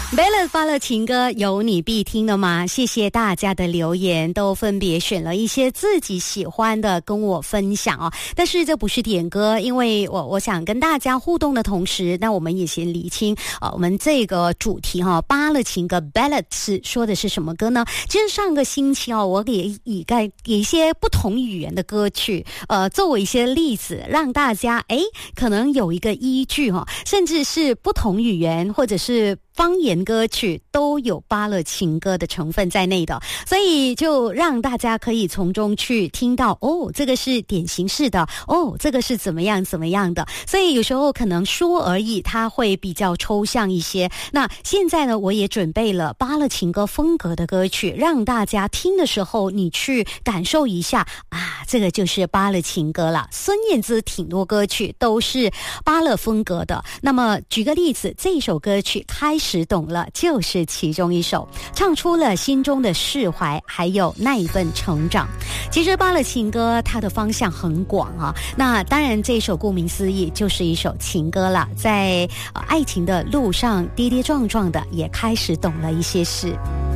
Ballad 发了情歌，有你必听的吗？谢谢大家的留言，都分别选了一些自己喜欢的跟我分享哦。但是这不是点歌，因为我想跟大家互动的同时，那我们也先理清我们这个主题哈，发了情歌 Ballad 是说的是什么歌呢？其实上个星期我给一些不同语言的歌曲作为一些例子，让大家可能有一个依据甚至是不同语言或者是方言歌曲都有芭乐情歌的成分在内的，所以就让大家可以从中去听到这个是典型式的，这个是怎么样的，所以有时候可能说而已，它会比较抽象一些。那现在呢，我也准备了芭乐情歌风格的歌曲，让大家听的时候你去感受一下这个就是芭乐情歌了。孙燕姿挺多歌曲都是芭乐风格的，那么举个例子，这首歌曲开始懂了就是其中一首，唱出了心中的释怀还有那一份成长。其实芭乐情歌它的方向很广那当然这首顾名思义就是一首情歌了，在爱情的路上跌跌撞撞的，也开始懂了一些事。